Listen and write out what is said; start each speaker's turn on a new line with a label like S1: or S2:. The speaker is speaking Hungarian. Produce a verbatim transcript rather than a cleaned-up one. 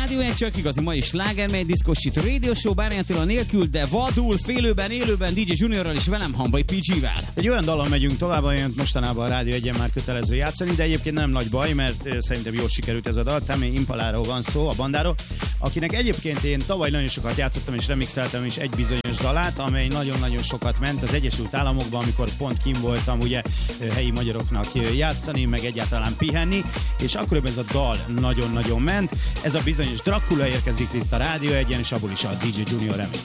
S1: Rádió egy csak igazi mai slágermely diszkosít Radio Show, Bárányi Attila nélkül, de vadul, félőben, élőben dé dzsé Juniorral és velem Hamvai pé gé-vel.
S2: Egy olyan dalon megyünk tovább, olyan mostanában a Rádió egyen már kötelező játszani, de egyébként nem nagy baj, mert szerintem jól sikerült ez a dal. Tame Impaláról van szó, a bandáról, akinek egyébként én tavaly nagyon sokat játszottam és remixeltem is egy bizonyos dalát, amely nagyon-nagyon sokat ment az Egyesült Államokban, amikor pont kim voltam ugye helyi magyaroknak játszani, meg egyáltalán pihenni, és akkor ez a dal nagyon-nagyon ment. Ez a bizonyos Dracula érkezik itt a Rádió egyen, és abból is a dé dzsé Junior remix.